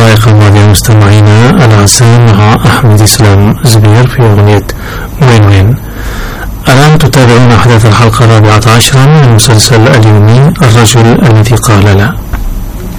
الدقائق الماضية مستمعينا الأعزاء مع أحمد إسلام زبير في أغنية وين. الآن تتابعون أحداث الحلقة 14 من مسلسل اليومي الرجل الذي قال لا.